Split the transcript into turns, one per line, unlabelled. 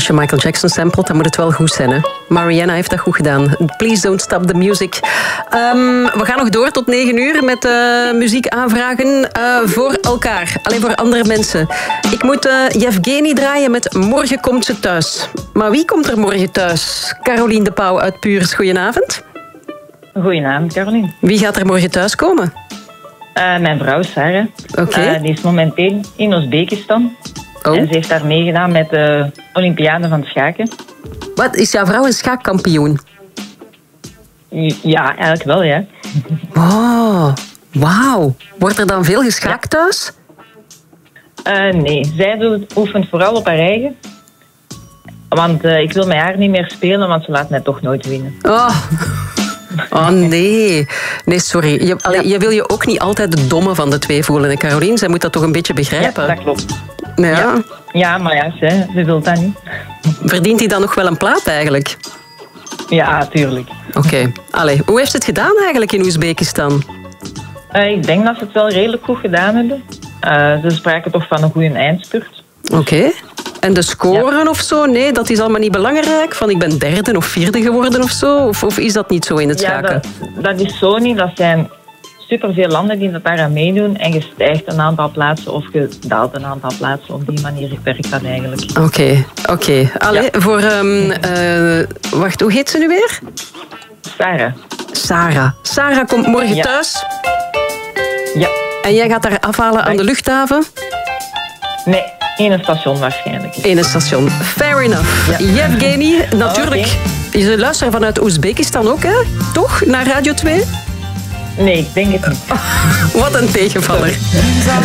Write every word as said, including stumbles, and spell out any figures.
Als je Michael Jackson samplet, dan moet het wel goed zijn. Hè? Mariana heeft dat goed gedaan. Please don't stop the music. Um, we gaan nog door tot negen uur met uh, muziek aanvragen uh, voor elkaar. Alleen voor andere mensen. Ik moet uh, Yevgeny draaien met Morgen komt ze thuis. Maar wie komt er morgen thuis? Caroline de Pauw uit Puurs, goedenavond.
Goedenavond, Caroline.
Wie gaat er morgen thuis komen?
Uh, mijn vrouw, Sarah.
Okay.
Uh, die is momenteel in Oezbekistan. Oh. En ze heeft daar meegedaan met de Olympiade van het schaken.
Wat, is jouw vrouw een schaakkampioen?
Ja, eigenlijk wel, ja.
Oh, wauw. Wordt er dan veel geschaakt thuis?
Uh, nee, zij doet, oefent vooral op haar eigen. Want uh, ik wil met haar niet meer spelen, want ze laat mij toch nooit winnen.
Oh, oh nee. Nee, sorry. Je, allee, ja. je wil je ook niet altijd de domme van de twee voelen, hè, Caroline? Zij moet dat toch een beetje begrijpen?
Ja, dat klopt.
Ja,
ja. ja maar ja, ze, ze wil dat niet.
Verdient hij dan nog wel een plaat eigenlijk?
Ja, tuurlijk.
Oké. Okay. Allee, hoe heeft ze het gedaan eigenlijk in Oezbekistan?
Uh, ik denk dat ze het wel redelijk goed gedaan hebben. Uh, ze spraken toch van een goede eindspurt.
Oké. Okay. En de scoren ja. of zo? Nee, dat is allemaal niet belangrijk? Van ik ben derde of vierde geworden of zo? Of, of is dat niet zo in het schaken?
Ja, dat, dat is zo niet. Dat zijn superveel landen die dat daaraan meedoen. En je stijgt een aantal plaatsen of je daalt een aantal plaatsen. Op die manier werkt dat eigenlijk.
Oké, okay, oké. Okay. Allee, ja. voor... Um, uh, wacht, hoe heet ze nu weer?
Sarah.
Sarah. Sarah komt morgen ja. thuis.
Ja.
En jij gaat haar afhalen aan de luchthaven?
Nee, in een station waarschijnlijk.
In een station. Fair enough. Ja. Yevgeny, natuurlijk. Okay. Je luistert vanuit Oezbekistan ook, hè? Toch? Naar Radio twee?
Nee, ik denk het niet.
Oh, wat een tegenvaller.